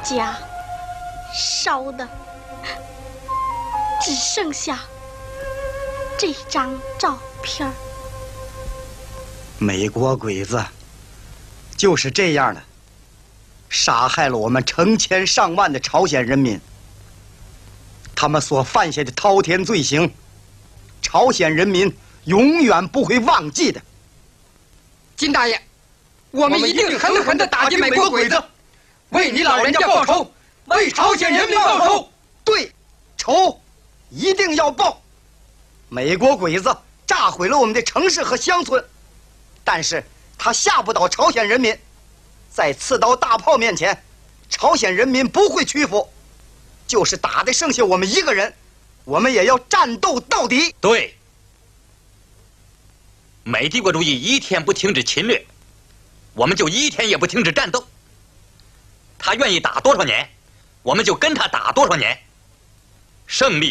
家烧的只剩下这张照片。 美国鬼子就是这样的，杀害了我们成千上万的朝鲜人民。他们所犯下的滔天罪行，朝鲜人民永远不会忘记的。 金大爷，我们一定狠狠地打击美国鬼子，为你老人家报仇，为朝鲜人民报仇。 对，仇一定要报。美国鬼子炸毁了我们的城市和乡村，但是他吓不倒朝鲜人民。在刺刀大炮面前，朝鲜人民不会屈服。就是打的剩下我们一个人，我们也要战斗到底。 对，美帝国主义一天不停止侵略，我们就一天也不停止战斗。他愿意打多少年，我们就跟他打多少年。胜利